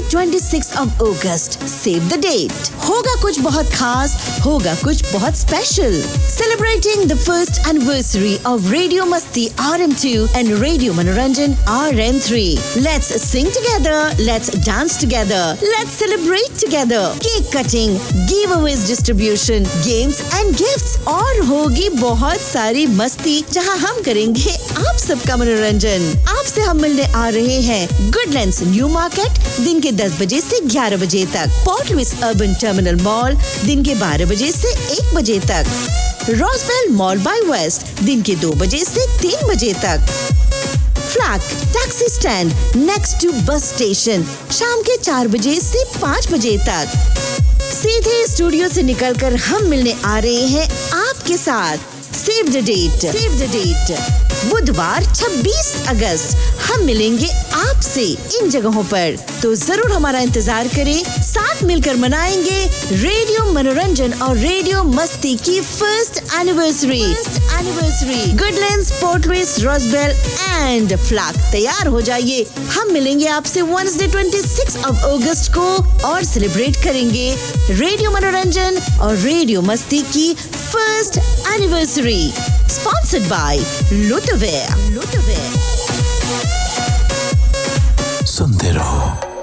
26 of August. Save the date. होगा कुछ बहुत खास, होगा कुछ बहुत special. Celebrating the first anniversary of Radio Masti RM2 and Radio Manoranjan RM3. Let's sing together, let's dance together, let's celebrate together. Cake cutting, giveaways distribution, games and gifts और होगी बहुत सारी मस्ती जहां हम करेंगे आप सबका मनोरंजन। आपसे हम मिलने आ रहे हैं गुडलैंड्स न्यू मार्केट दिन के 10 बजे से 11 बजे तक, port Louis urban terminal mall दिन के 12 बजे से 1 बजे तक, रोजबेल मॉल बाय वेस्ट दिन के 2 बजे से 3 बजे तक, flag taxi stand next to bus station शाम के 4 बजे से 5 बजे तक। सीधे स्टूडियो से निकलकर हम मिलने आ रहे हैं आपके साथ। सेव द डेट बुधवार 26 अगस्त हम मिलेंगे आपसे इन जगहों पर, तो जरूर हमारा इंतजार करें। साथ मिलकर मनाएंगे रेडियो मनोरंजन और रेडियो मस्ती की first anniversary. Goodlands, port Louis, Rosebel and flag तैयार हो जाइए। हम मिलेंगे आपसे वेडनेसडे 26 of August को और सेलिब्रेट करेंगे रेडियो मनोरंजन और रेडियो मस्ती की first anniversary. Sponsored by Lutavere. सुनते रहो